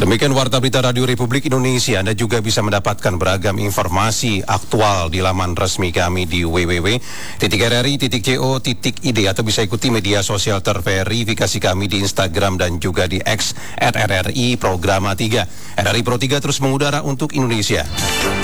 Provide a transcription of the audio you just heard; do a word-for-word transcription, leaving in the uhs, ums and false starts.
Demikian Warta Berita Radio Republik Indonesia. Anda juga bisa mendapatkan beragam informasi aktual di laman resmi kami di w w w titik r r i titik co titik i d atau bisa ikuti media sosial terverifikasi kami di Instagram dan juga di X at R R I Programa tiga. R R I Pro tiga terus mengudara untuk Indonesia.